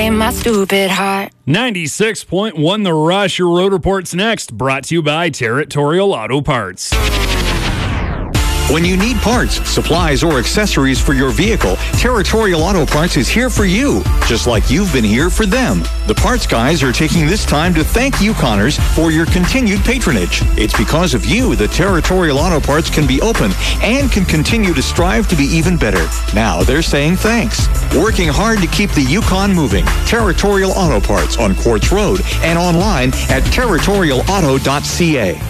break my stupid heart. 96.1 The Rush, your road report's next, brought to you by Territorial Auto Parts. When you need parts, supplies, or accessories for your vehicle, Territorial Auto Parts is here for you, just like you've been here for them. The parts guys are taking this time to thank Yukoners for your continued patronage. It's because of you that Territorial Auto Parts can be open and can continue to strive to be even better. Now they're saying thanks. Working hard to keep the Yukon moving. Territorial Auto Parts on Quartz Road and online at territorialauto.ca.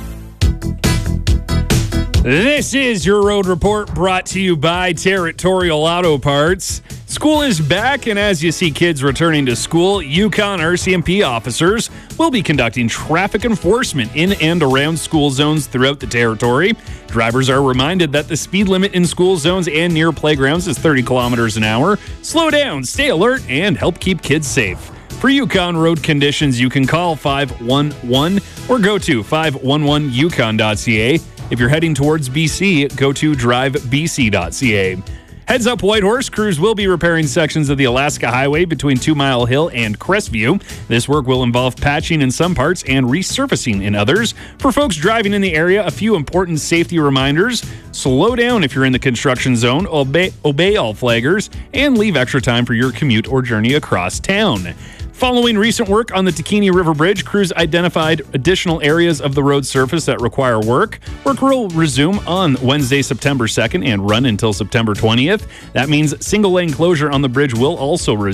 This is your road report brought to you by Territorial Auto Parts. School is back, and as you see kids returning to school, Yukon RCMP officers will be conducting traffic enforcement in and around school zones throughout the territory. Drivers are reminded that the speed limit in school zones and near playgrounds is 30 kilometers an hour. Slow down, stay alert, and help keep kids safe. For Yukon road conditions, you can call 511 or go to 511yukon.ca. If you're heading towards BC, go to drivebc.ca. Heads up, Whitehorse, crews will be repairing sections of the Alaska Highway between 2 Mile Hill and Crestview. This work will involve patching in some parts and resurfacing in others. For folks driving in the area, a few important safety reminders. Slow down if you're in the construction zone, obey all flaggers, and leave extra time for your commute or journey across town. Following recent work on the Takini River Bridge, crews identified additional areas of the road surface that require work. Work will resume on Wednesday, September 2nd and run until September 20th. That means single-lane closure on the bridge will also resume.